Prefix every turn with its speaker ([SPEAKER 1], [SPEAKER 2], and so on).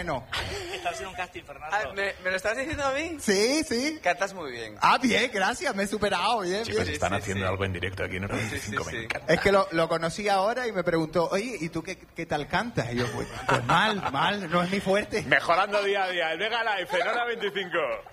[SPEAKER 1] No.
[SPEAKER 2] Estás en un casting, Fernando.
[SPEAKER 3] ¿Me lo estás diciendo a mí?
[SPEAKER 1] Sí, sí.
[SPEAKER 3] Cantas muy bien.
[SPEAKER 1] Ah, bien, gracias, me he superado, bien,
[SPEAKER 4] Chicos,
[SPEAKER 1] bien.
[SPEAKER 4] están haciendo algo en directo aquí en el 25, me encanta.
[SPEAKER 1] Es que lo conocí ahora y me preguntó, oye, ¿y tú qué tal cantas? Y yo, pues mal, no es mi fuerte.
[SPEAKER 4] Mejorando día a día. El Vega Live en Hora 25.